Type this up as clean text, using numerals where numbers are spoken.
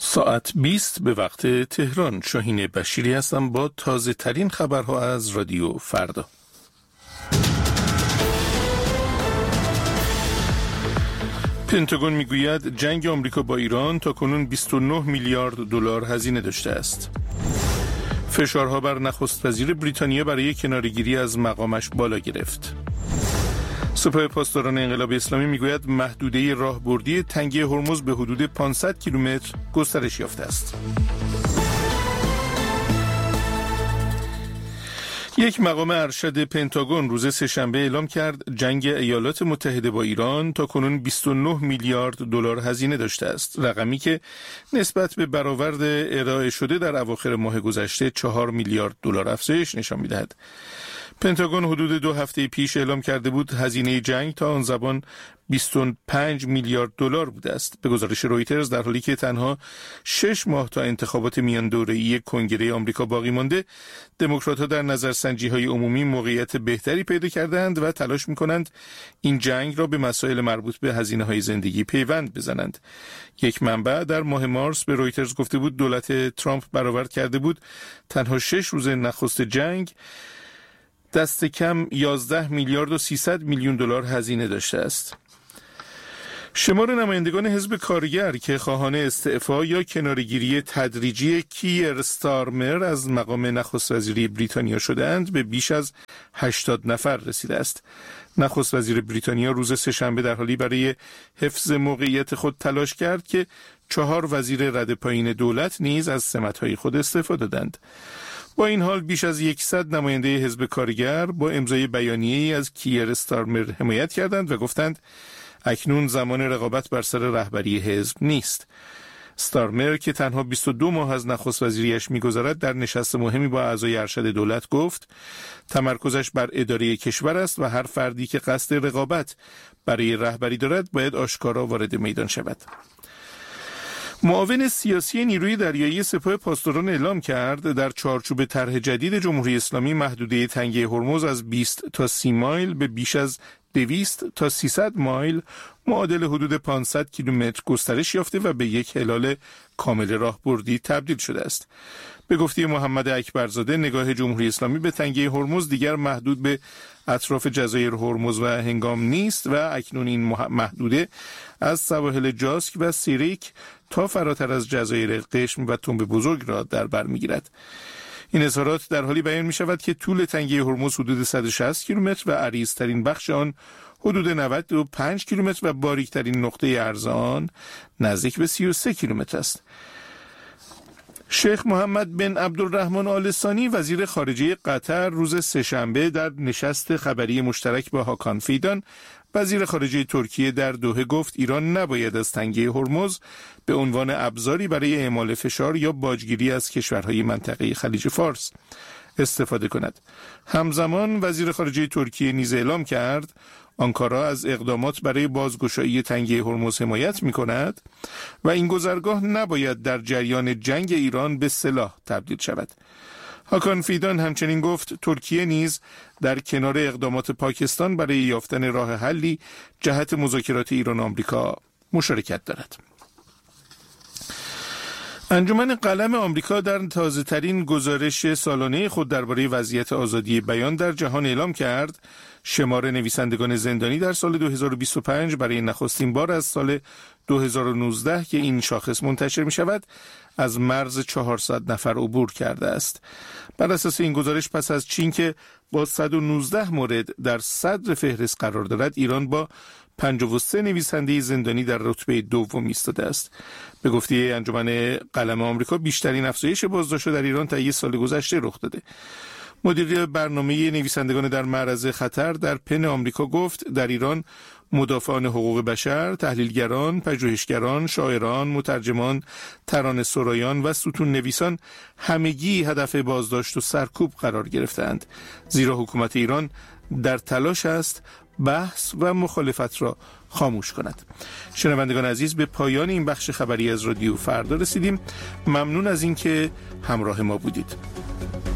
ساعت 20 به وقت تهران. شاهین بشیری هستم با تازه ترین خبرها از رادیو فردا. پنتاگون میگوید جنگ آمریکا با ایران تاکنون 29 میلیارد دلار هزینه داشته است. فشارها بر نخست وزیر بریتانیا برای کناره‌گیری از مقامش بالا گرفت. سپاه پاسداران انقلاب اسلامی میگوید محدوده راهبردی تنگه هرمز به حدود 500 کیلومتر گسترش یافته است. یک مقام ارشد پنتاگون روز سه‌شنبه اعلام کرد جنگ ایالات متحده با ایران تاکنون 29 میلیارد دلار هزینه داشته است، رقمی که نسبت به برآورد ارائه شده در اواخر ماه گذشته 4 میلیارد دلار افزایش نشان می‌دهد. پنتاگون حدود 2 هفته پیش اعلام کرده بود هزینه جنگ تا آن زمان 25 میلیارد دلار بوده است. به گزارش رویترز در حالی که تنها 6 ماه تا انتخابات میان دوره‌ای کنگره آمریکا باقی مانده، دموکرات‌ها در نظرسنجی‌های عمومی موقعیت بهتری پیدا کردند و تلاش می‌کنند این جنگ را به مسائل مربوط به هزینه‌های زندگی پیوند بزنند. یک منبع در ماه مارس به رویترز گفته بود دولت ترامپ برآورد کرده بود تنها 6 روز نخست جنگ دست کم 11 میلیارد و 300 میلیون دلار هزینه داشته است. شمار نمایندگان حزب کارگر که خواهان استعفا یا کناره‌گیری تدریجی کیر استارمر از مقام نخست وزیری بریتانیا شدند به بیش از 80 نفر رسیده است. نخست وزیر بریتانیا روز سه‌شنبه در حالی برای حفظ موقعیت خود تلاش کرد که 4 وزیر رده پایین دولت نیز از سمت‌های خود استعفا دادند. با این حال بیش از 100 نماینده حزب کارگر با امضای بیانیه‌ای از کیر استارمر حمایت کردند و گفتند اکنون زمان رقابت بر سر رهبری حزب نیست. استارمر که تنها 22 ماه از نخست وزیریش می‌گذرد در نشست مهمی با اعضای ارشد دولت گفت تمرکزش بر اداره کشور است و هر فردی که قصد رقابت برای رهبری دارد باید آشکارا وارد میدان شود. معاون سیاسی نیروی دریایی سپاه پاسداران اعلام کرد در چارچوب طرح جدید جمهوری اسلامی محدوده تنگه هرمز از 20 تا 30 مایل به بیش از 200 تا 300 مایل معادل حدود 500 کیلومتر گسترش یافته و به یک هلال کامل راهبردی تبدیل شده است. به گفته محمد اکبرزاده نگاه جمهوری اسلامی به تنگه هرمز دیگر محدود به اطراف جزایر هرمز و هنگام نیست و اکنون این محدوده از سواحل جاسک و سیریک تا فراتر از جزایر قشم و تنب بزرگ را در بر می‌گیرد. این اظهارات در حالی بیان می‌شود که طول تنگه هرمز حدود 160 کیلومتر و عریض‌ترین بخش آن حدود 95 کیلومتر و باریک‌ترین نقطه عرض آن نزدیک به 33 کیلومتر است. شیخ محمد بن عبدالرحمن آل ثانی وزیر خارجه قطر روز سه‌شنبه در نشست خبری مشترک با هاکان فیدان وزیر خارجه ترکیه در دوحه گفت ایران نباید از تنگه هرمز به عنوان ابزاری برای اعمال فشار یا باجگیری از کشورهای منطقه خلیج فارس استفاده کند. همزمان وزیر خارجه ترکیه نیز اعلام کرد آنکارا از اقدامات برای بازگشایی تنگه هرمز حمایت می‌کند و این گذرگاه نباید در جریان جنگ ایران به سلاح تبدیل شود. هاکان فیدان همچنین گفت ترکیه نیز در کنار اقدامات پاکستان برای یافتن راه حلی جهت مذاکرات ایران و آمریکا مشارکت دارد. انجمن قلم آمریکا در تازه‌ترین گزارش سالانه خود درباره وضعیت آزادی بیان در جهان اعلام کرد شمار نویسندگان زندانی در سال 2025 برای نخستین بار از سال 2019 که این شاخص منتشر می شود از مرز 400 نفر عبور کرده است. بر اساس این گزارش پس از چین که با 119 مورد در صدر فهرست قرار دارد ایران با 53 نویسنده زندانی در رتبه دوم ایستاده است. به گفته انجمن قلم آمریکا بیشترین افزایش بازداشت در ایران طی سال گذشته رخ داده. مدیر برنامه نویسندگان در معرض خطر در پن آمریکا گفت در ایران مدافعان حقوق بشر، تحلیلگران، پژوهشگران، شاعران، مترجمان، ترانه‌سرایان و ستون نویسان همگی هدف بازداشت و سرکوب قرار گرفتند، زیرا حکومت ایران در تلاش است بحث و مخالفت را خاموش کند. شنوندگان عزیز به پایان این بخش خبری از رادیو فردا رسیدیم. ممنون از اینکه همراه ما بودید.